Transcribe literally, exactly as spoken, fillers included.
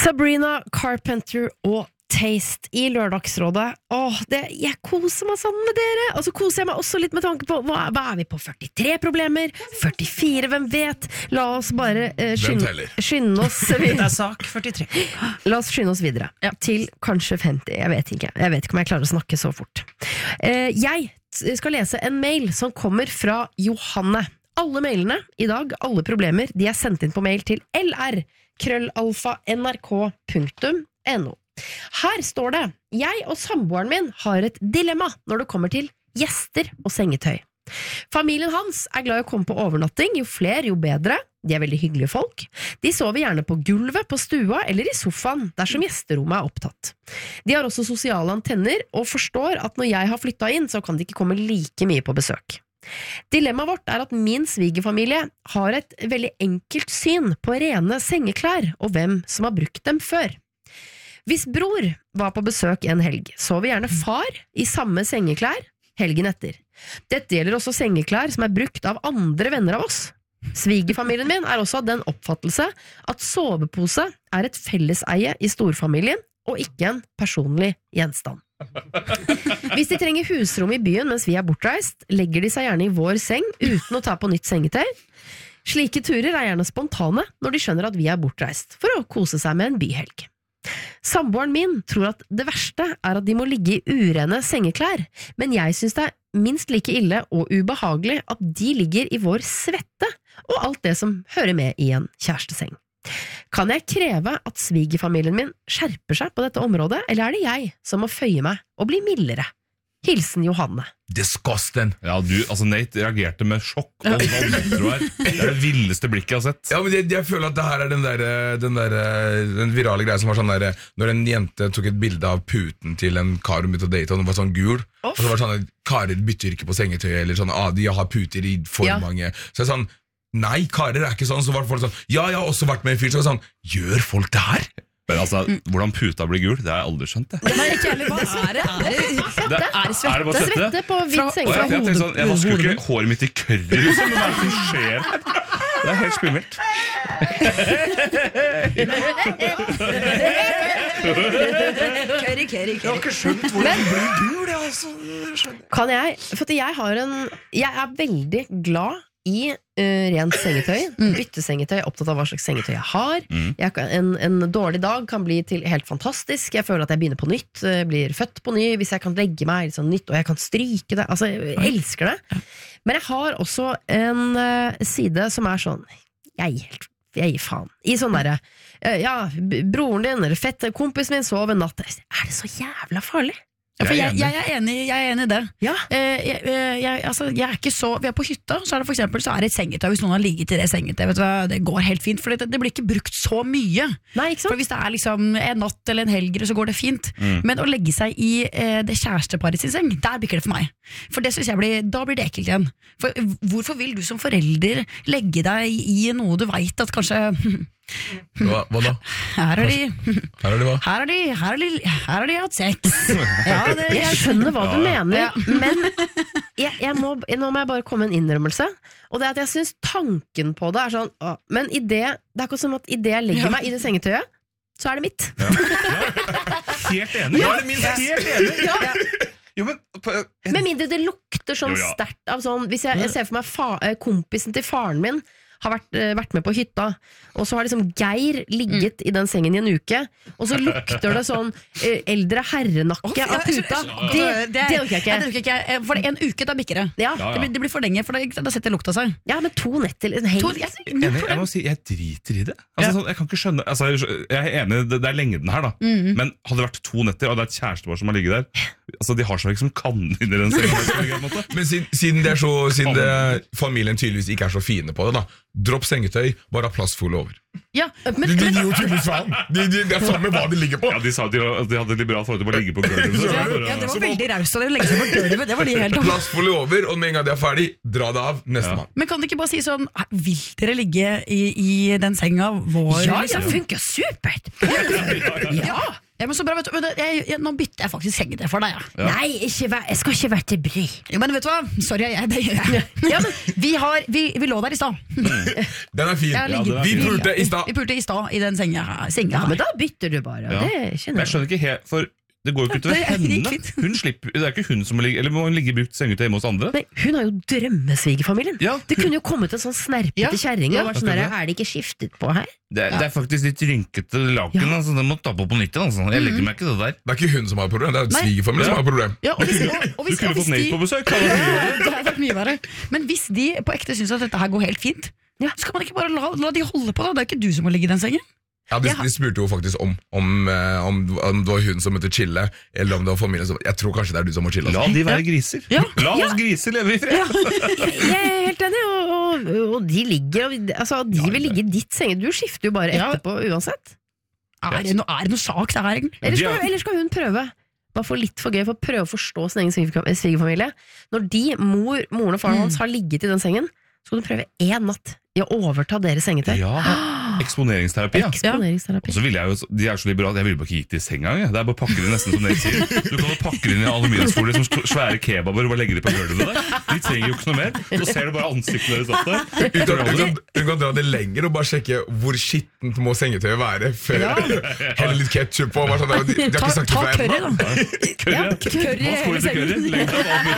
Sabrina Carpenter og Taste i lørdagsrådet. Åh, det, jeg koser meg sammen med dere. Og så koser jeg meg også litt med tanke på hva, hva er vi på? førtitre problemer? førtifire, hvem vet? La oss bare eh, skynde, skynde oss Det er sak førtitre. La oss skynde oss videre ja. Til kanskje femti. Jeg vet ikke. Jeg vet ikke om jeg klarer å snakke så fort. eh, Jeg skal lese en mail som kommer fra Johanne. Alle mailene i dag, alle problemer, de er sendt inn på mail til lr krøllalfa nrk punktum no. Her står det: jeg og samboeren min har et dilemma når det kommer til gjester og sengetøy. Familien hans er glad i å komme på overnatting, jo flere jo bedre. De er veldig hyggelige folk. De sover gjerne på gulvet, på stua eller i sofaen dersom gjesterommet er opptatt. De har også sosiale antenner og forstår at når jeg har flyttet inn, så kan de ikke komme like mye på besøk. Dilemmaet vårt er at min svigerfamilie har et veldig enkelt syn på rene sengeklær og hvem som har brukt dem før. Hvis bror var på besøk en helg, sover gjerne far i samme sengeklær helgen etter. Dette gjelder også sengeklær som er brukt av andre venner av oss. Svigerfamilien min er også av den oppfattelse at sovepose er et felleseie i storfamilien og ikke en personlig gjenstand. Hvis de trenger husrom i byen mens vi er bortreist, legger de seg gjerne i vår seng uten å ta på nytt sengetøy. Slike turer er gjerne spontane når de skjønner at vi er bortreist, for å kose seg med en byhelg. Samboeren min tror at det verste er at de må ligge i urene sengeklær, men jeg synes det er minst like ille og ubehagelig at de ligger i vår svette og alt det som hører med i en kjæresteseng. Kan jeg kreve at svigerfamilien min skjerper seg på dette området, eller er det jeg som må føye meg og bli mildere? Hilsen Johanne. Disgusting. Ja, du, altså Nate reagerte med sjokk og vantro her. Det er det villeste blikket jeg har sett. Ja, men jeg, jeg føler at det her er den der, den der den virale greia som var sånn der, når en jente tok et bilde av puten til en kar hun begynte å date, og den var sånn gul, oh. Og så var det sånn at karer bytter ikke på sengetøy, eller sånn, ah, de har puter i for ja. Mange. Så jeg sånn, nei, karer er ikke sånn, så var folk sånn, ja, jeg har også vært med en fyr, så var det sånn, gjør folk det her? Men altså, hvordan puta blir gul, det har jeg aldri skjønt det. Nei, ikke heller, hva er det? Er det, det, er det svette? Er det bare svette? Svette på hvitt seng fra hodet. Sånn, jeg vasker jo ikke håret mitt i curry, liksom, men hva er det som skjer her? Det er helt skummelt. Curry, curry, curry. Jeg har ikke skjønt hvordan det blir gul, jeg altså. Kan jeg, for jeg har en, jeg er veldig glad i uh, rent sengetøy, mm. byttesengetøy, opptatt av hva slags sengetøy jeg har. Mm. Jeg kan, en, en dårlig dag kan bli til helt fantastisk. Jeg føler at jeg begynner på nytt, blir født på ny, hvis jeg kan legge meg litt sånn nytt, og jeg kan stryke det. Altså, jeg elsker det. Men jeg har også en uh, side som er sånn, jeg, jeg gir faen. I sånn derre, uh, ja, broren din, eller fette, kompisen min sov en natt. Er det så jævla farlig? Ja, for jeg, jeg, er enig, jeg er enig i det. Ja. Eh, jeg, jeg, altså, jeg er ikke så, vi er på hytta, så er det for eksempel så er det et sengetøy. Hvis noen har ligget i det sengetøy, vet du hva, det går helt fint, for det, det blir ikke brukt så mye. Nei, ikke sant? For hvis det er liksom en natt eller en helg, så går det fint. Mm. Men å legge seg i eh, det kjæresteparet sin seng, der bikker det for meg. For det synes jeg blir, da blir det ekkelt igjen. For hvorfor vil du som forelder legge deg i noe du vet at kanskje... Hva, hva da? Her har de Her har de hva? Her har de, her har de, her har de hatt sex. Ja, det, jeg skjønner hva du ja. mener, ja. Men jeg, jeg må, nå må jeg bare komme med en innrømmelse. Og det er at jeg synes tanken på det er sånn å, men i det, det er ikke som at i det jeg legger ja. meg i det sengetøyet, så er det mitt. Ja. Ja. Helt enig. Ja. Ja. Helt enig. Ja. Jo, men, på, jeg... Med mindre det lukter sånn jo, ja. sterkt av sånn, hvis jeg, jeg ser for meg fa, kompisen til faren min har vært, vært med på hytta, og så har liksom Geir ligget mm. i den sengen i en uke, og så lukter det sånn eldre herrenakke oh, av puta. Det, det, det orker jeg ikke. Det orker ikke. For en uke, da bikker det. Ja. Ja, ja. Det, blir, det blir for lenge, for da, da setter lukta seg. Ja, men to netter, en hel... To, jeg, jeg, jeg må si, jeg driter i det. Altså, ja. sånn, jeg kan ikke skjønne, altså, jeg er enig, det, det er lengden her da, mm-hmm. men hadde det vært to netter, og det er et kjærestepar som har ligget der, altså, de har så liksom kannen inn i den sengen. Men siden, siden, det er så, siden det, familien tydeligvis ikke er så fine på det da, dropp sengetøy, bare ha plass full over. Ja, men, de, de, de, de, de, de, det er samme hva de ligger på. Ja, de sa at de, de hadde liberalt forhold til å ligge på gulvet. Ja, ja, det var veldig raust av det å legge seg på gulvet. Det var de helt om. Plass full over, og med en gang de er ferdig, dra det av, neste mann. Ja. Men kan du ikke bare si sånn, vil dere ligge i, i den senga vår? Ja, det funker supert. Ja, ja, ja. Ja, men så bra, vet du, men det- jeg, jeg, Nå bytter jeg faktisk sengetøy for deg. Ja. Ja. Nei, ikke vær, jeg skal ikke være til bry. Jo, men vet du hva? Sorry, jeg, det gjør jeg. Ja, men vi, har, vi, vi lå der i stad. Den er fin. Jeg har ligget- den er Vi fin. pulte i stad. Vi pulte i stad i den senga, senga Ja, her. men da bytter du bare. Ja. Det Men kjenner jeg jeg. skjønner ikke helt, for det går jo ikke utover Det gikk henne. fint. Hun slipper, det er ikke hun som må ligge, eller må hun ligge i brukt sengetøy hjemme hos andre? Nei, hun har jo drømmesvigerfamilien. Ja. Det kunne jo kommet en sånn snerpete Ja, kjerring ja, og vært sånn akkurat der, er det ikke skiftet på her? Det er, det er faktisk litt rynkete laken, Ja. altså, det må ta på på nytt igjen. Altså. Jeg legger meg ikke det der. Det er ikke hun som har et problem, det er Nei. svigerfamilien som har et problem. Ja, og hvis, og, og Du hvis, kunne og fått hvis Nate de, på besøk. Det hadde vært mye bedre. det hadde vært mye verre. Men hvis de på ekte syns at dette her går helt fint, Ja. så kan man ikke bare la, la de holde på. Da. Det er jo ikke du som må ligge i den sengen. Ja, de, Jeg har- de spurte jo faktisk om om, eh, om om det var hun som måtte chille, eller om det var familien som Jeg tror kanskje det er du som må chille. La Altså. de være griser. Ja. La oss griser leve i fred. Jeg er helt enig, og, og, og de ligger og, altså, de vil ligge i ditt senge. Du skifter jo bare Ja. etterpå uansett. Er det, no, er det noe sak det her, egentlig? Eller skal, Ja. eller skal hun prøve? Bare for litt for gøy, for å prøve å forstå sin egen svigerfam- svigerfamilie. Når de, mor, moren og faren hans har ligget i den sengen, så skal du prøve én natt i å overta deres sengetøy. Ja, Eksponeringsterapi. Ja. Eksponeringsterapi. Og så vil jeg jo, De er så liberale, jeg ville bare ikke gitt det i senga. Jeg. Det er bare å pakke det nesten som dere sier. Du kan jo pakke det inn i aluminiumsfolie som sk- svære kebaber og bare legge det på gulvet der. De trenger jo ikke noe mer. Så ser du bare ansiktet deres opp der. Hun kan, hun, kan, hun kan dra det lenger og bare sjekke hvor skittent må sengetøyet være før Ja. helle litt ketchup på. Bare sånn, de, de har Ta, ikke sagt det ta fra curry, ennå. da. Curry, Ja, ja. curry Hva får du til i sengen. curry? Legg deg på alt mulig.